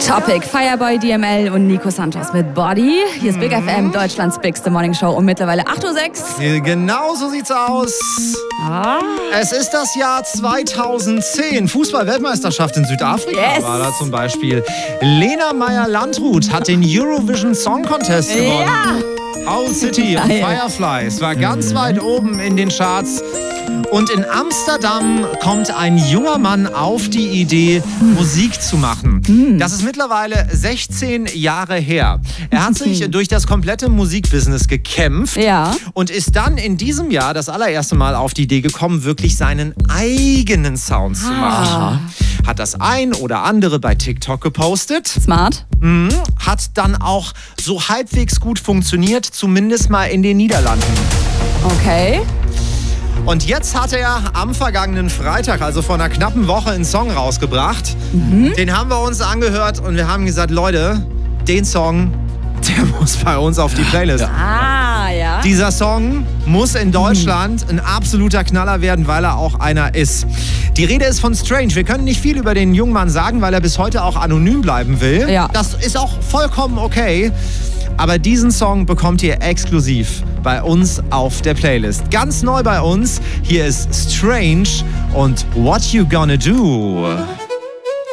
Topic, Fireboy, DML und Nico Santos mit Body. Hier ist Big FM, Deutschlands bigste Morning Show um mittlerweile 8.06 Uhr. Genau so sieht's aus. Es ist das Jahr 2010. Fußball-Weltmeisterschaft in Südafrika war da zum Beispiel. Lena Meyer-Landrut hat den Eurovision Song Contest gewonnen. Ja. Owl City und Fireflies war ganz weit oben in den Charts. Und in Amsterdam kommt ein junger Mann auf die Idee, Musik zu machen. Das ist mittlerweile 16 Jahre her. Er hat sich durch das komplette Musikbusiness gekämpft und ist dann in diesem Jahr das allererste Mal auf die Idee gekommen, wirklich seinen eigenen Sound zu machen. Hat das ein oder andere bei TikTok gepostet. Smart. Hat dann auch so halbwegs gut funktioniert, zumindest mal in den Niederlanden. Okay. Und jetzt hat er am vergangenen Freitag, also vor einer knappen Woche, einen Song rausgebracht. Den haben wir uns angehört und wir haben gesagt, Leute, den Song, der muss bei uns auf die Playlist. Ja. Dieser Song muss in Deutschland ein absoluter Knaller werden, weil er auch einer ist. Die Rede ist von Strange. Wir können nicht viel über den jungen Mann sagen, weil er bis heute auch anonym bleiben will. Ja. Das ist auch vollkommen okay. Aber diesen Song bekommt ihr exklusiv bei uns auf der Playlist. Ganz neu bei uns. Hier ist Strange und What You Gonna Do.